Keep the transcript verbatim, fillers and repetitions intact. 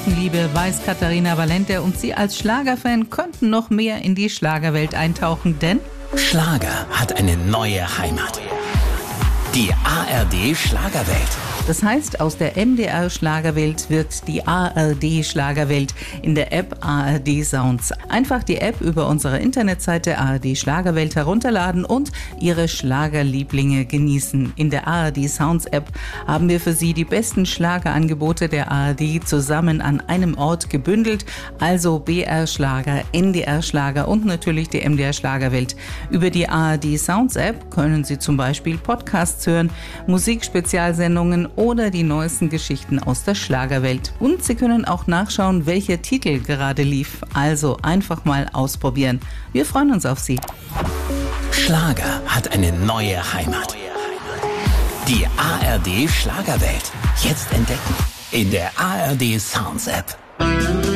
Markenliebe weiß Katharina Valente und Sie als Schlagerfan könnten noch mehr in die Schlagerwelt eintauchen, denn Schlager hat eine neue Heimat. Die A R D Schlagerwelt. Das heißt, aus der M D R Schlagerwelt wird die A R D Schlagerwelt in der App A R D Sounds. Einfach die App über unsere Internetseite A R D Schlagerwelt herunterladen und Ihre Schlagerlieblinge genießen. In der A R D Sounds App haben wir für Sie die besten Schlagerangebote der A R D zusammen an einem Ort gebündelt, also B R Schlager, N D R Schlager und natürlich die M D R Schlagerwelt. Über die A R D Sounds App können Sie zum Beispiel Podcasts hören, Musikspezialsendungen oder die neuesten Geschichten aus der Schlagerwelt. Und Sie können auch nachschauen, welcher Titel gerade lief. Also einfach mal ausprobieren. Wir freuen uns auf Sie. Schlager hat eine neue Heimat. Die A R D Schlagerwelt. Jetzt entdecken in der A R D Sounds App.